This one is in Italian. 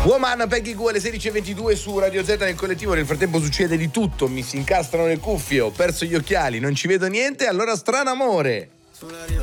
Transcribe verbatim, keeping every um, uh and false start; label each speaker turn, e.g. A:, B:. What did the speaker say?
A: Woman, Peggy Goo alle sedici e ventidue su Radio Z nel collettivo. Nel frattempo succede di tutto, mi si incastrano le cuffie, ho perso gli occhiali, non ci vedo niente, allora strano amore.